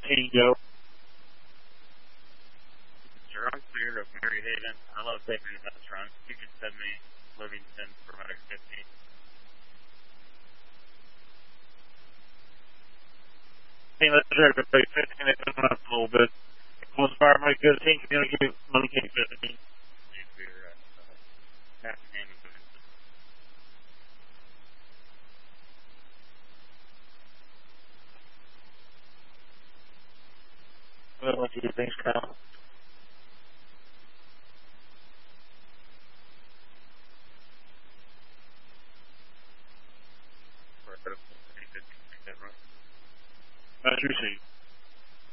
15, go. Jerome Clear of Mary Haven. I love taking the bus run. You can send me Livingston for Medic 15. Hey, let's try to play 15 and come up a little bit. Close fire, Mike, good. Team communicate, Money King 15. Half the game of Livingston. Well, what do you think, Kyle? That's received.